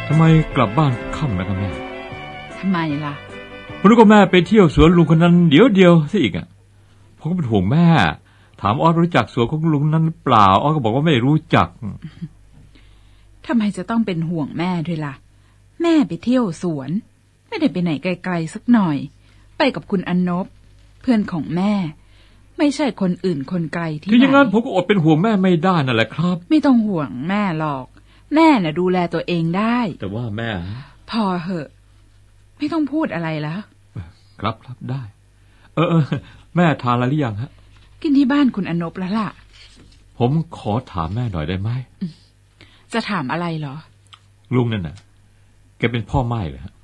ทำไมกลับบ้านค่ำนะครับแม่ทำไมล่ะผมนึกว่าแม่ไปเที่ยวสวนลุงคนนั้นเดียวซะอีกอ่ะผมก็เป็นห่วงแม่ถามออสรู้จักสวนของลุงนั้นหรือเปล่าออสก็บอกว่าไม่รู้จักทำไมจะต้องเป็นห่วงแม่ด้วยล่ะแม่ไปเที่ยวสวนไม่ได้ไปไหนไกลๆสักหน่อยไปกับคุณอนบเพื่อนของแม่ไม่ใช่คนอื่นคนไกลที่ไหนที่อย่างนั้นผมก็อดเป็นห่วงแม่ไม่ได้นั่นแหละครับไม่ต้องห่วงแม่หรอกแม่น่ะดูแลตัวเองได้แต่ว่าแม่พอเหอะไม่ต้องพูดอะไรแล้วครับได้แม่ทานอะไรหรือยังฮะกินที่บ้านคุณอนบแล้วล่ะผมขอถามแม่หน่อยได้ไหมจะถามอะไรเหรอลุงนั่นน่ะแกเป็นพ่อไม้เหรอฮะ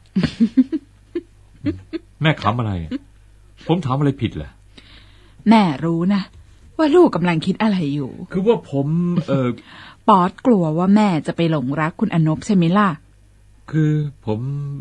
แม่ขำอะไรผมถามอะไรผิดเหรอแม่รู้นะว่าลูกกำลังคิดอะไรอยู่คือว่าผมป๊อดกลัวว่าแม่จะไปหลงรักคุณอนบใช่ไหมล่ะคือผม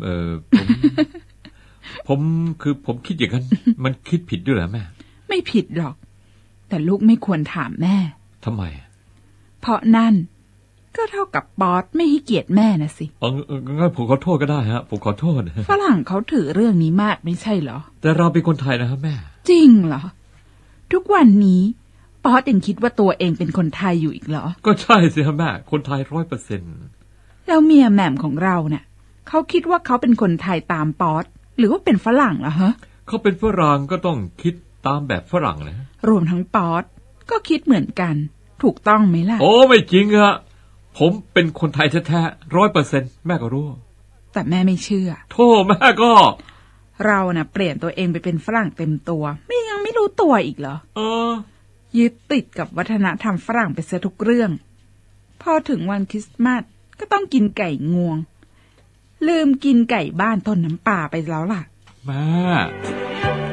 ผมคิดอย่างนั้นมันคิดผิดด้วยเหรอแม่ไม่ผิดหรอกแต่ลูกไม่ควรถามแม่ทำไมเพราะนั่นก็เท่ากับป๊อดไม่ให้เกียรติแม่นะสิงั้นผมขอโทษก็ได้ฮะผมขอโทษฝรั่งเขาถือเรื่องนี้มากไม่ใช่เหรอแต่เราเป็นคนไทยนะครับแม่จริงเหรอทุกวันนี้ป๊อดยังคิดว่าตัวเองเป็นคนไทยอยู่อีกเหรอก็ใช่สิครับแม่คนไทย100% แล้วเมียแหม่มของเราเนี่ยเขาคิดว่าเขาเป็นคนไทยตามป๊อดหรือว่าเป็นฝรั่งเหรอฮะเขาเป็นฝรั่งก็ต้องคิดตามแบบฝรั่งนะรวมทั้งป๊อดก็คิดเหมือนกันถูกต้องไหมล่ะโอ้ไม่จริงอะผมเป็นคนไทยแท้ๆ100%แม่ก็รู้แต่แม่ไม่เชื่อโธ่แม่ก็เราน่ะเปลี่ยนตัวเองไปเป็นฝรั่งเต็มตัวยังไม่รู้ตัวอีกเหรอยึดติดกับวัฒนธรรมฝรั่งไปเสียทุกเรื่องพอถึงวันคริสต์มาสก็ต้องกินไก่งวงลืมกินไก่บ้านต้นน้ำปลาไปแล้วล่ะแม่